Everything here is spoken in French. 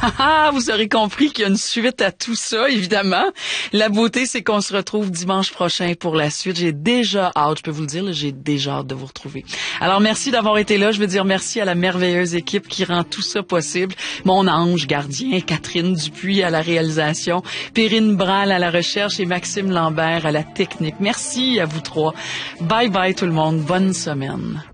Vous aurez compris qu'il y a une suite à tout ça, évidemment. La beauté, c'est qu'on se retrouve dimanche prochain pour la suite. J'ai déjà hâte, je peux vous le dire, là, j'ai déjà hâte de vous retrouver. Alors, merci d'avoir été là. Je veux dire merci à la merveilleuse équipe qui rend tout ça possible. Mon ange gardien, Catherine Dupuis à la réalisation, Perrine Bralle à la recherche et Maxime Lambert à la technique. Merci à vous trois. Bye bye tout le monde. Bonne semaine.